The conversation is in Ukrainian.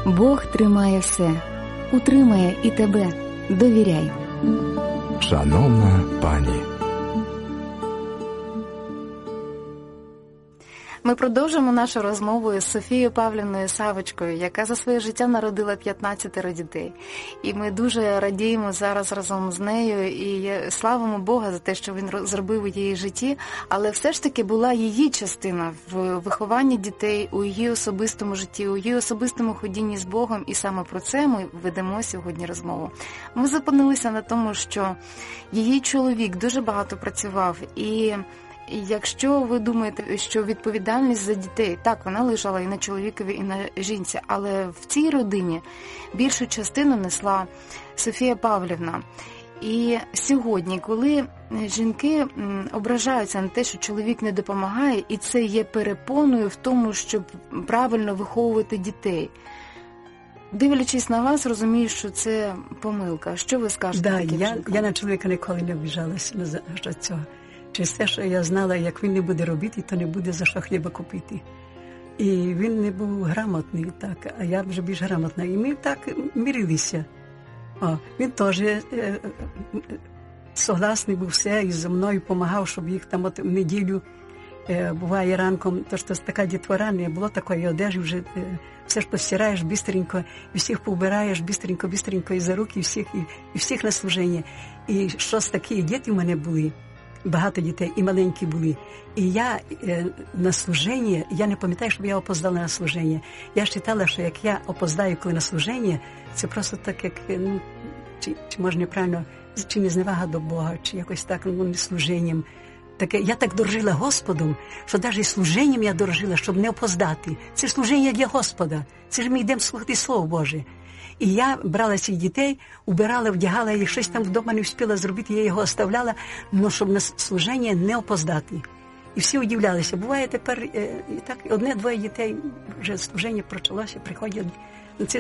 Бог тримає все, утримає і тебе. Довіряй. Шановна пані. Ми продовжуємо нашу розмову з Софією Павлівною Савочкою, яка за своє життя народила 15 дітей. І ми дуже радіємо зараз разом з нею і славимо Бога за те, що Він зробив у її житті, але все ж таки була її частина в вихованні дітей, у її особистому житті, у її особистому ходінні з Богом, і саме про це ми ведемо сьогодні розмову. Ми зупинилися на тому, що її чоловік дуже багато працював, і якщо ви думаєте, що відповідальність за дітей, так, вона лежала і на чоловікові, і на жінці, але в цій родині більшу частину несла Софія Павлівна. І сьогодні, коли жінки ображаються на те, що чоловік не допомагає, і це є перепоною в тому, щоб правильно виховувати дітей, дивлячись на вас, розумію, що це помилка. Що ви скажете таким жінкам? Я на чоловіка ніколи не обіжалася за цього. Через те, що я знала, як він не буде робити, то не буде за що хліба купити. І він не був грамотний, так, а я вже більш грамотна. І ми так мирилися. Він теж согласний був все, і зі мною допомагав, щоб їх там от в неділю, буває ранком, то що така дітвора, не було такої одежі, вже все ж постираєш бистренько, і всіх повбираєш бистренько, і за руки, і всіх на служення. І щось такі діти в мене були, багато дітей, і маленькі були. І я на служення, я не пам'ятаю, щоб я опоздала на служення. Я вважала, що як я опоздаю коли на служення, це просто так, як, чи може неправильно, чи незневага до Бога, чи якось так, не служенням. Таке, я так дорожила Господом, що навіть служенням я дорожила, щоб не опоздати. Це служення для Господа. Це ж ми йдемо слухати Слово Боже. І я брала цих дітей, убирала, вдягала їх, щось там вдома не встигла зробити, я його оставляла, але щоб на служення не опоздати. І всі удивлялися. Буває тепер, і так, одне-двоє дітей, вже служення почалося, приходять. Це